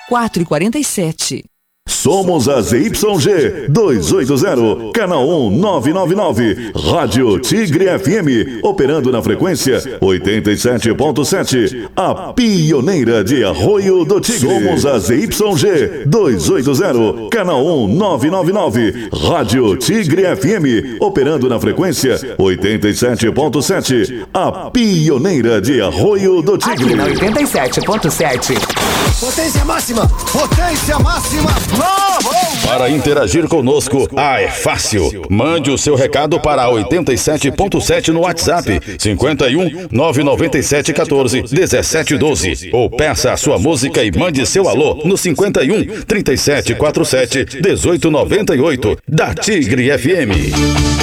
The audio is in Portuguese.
4h47. Somos a ZYG 280, canal 1999, Rádio Tigre FM, operando na frequência 87.7, a pioneira de Arroio do Tigre. Somos a ZYG 280, canal 1999, Rádio Tigre FM, operando na frequência 87.7, a pioneira de Arroio do Tigre. Aqui na 87.7. Potência máxima! Potência máxima! Para interagir conosco, é fácil. Mande o seu recado para 87.7 no WhatsApp 51 997 14 17 12 ou peça a sua música e mande seu alô no 51 37 47 18 98 da Tigre FM.